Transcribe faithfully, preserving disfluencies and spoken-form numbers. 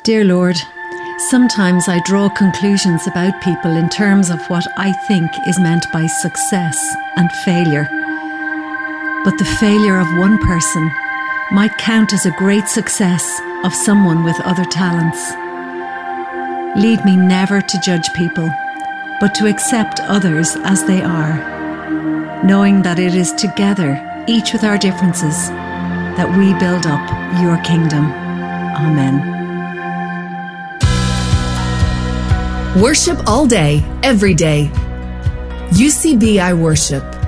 Dear Lord, sometimes I draw conclusions about people in terms of what I think is meant by success and failure. But the failure of one person might count as a great success of someone with other talents. Lead me never to judge people, but to accept others as they are, knowing that it is together, each with our differences, that we build up your kingdom. Amen. Worship all day, every day. U C B I Worship.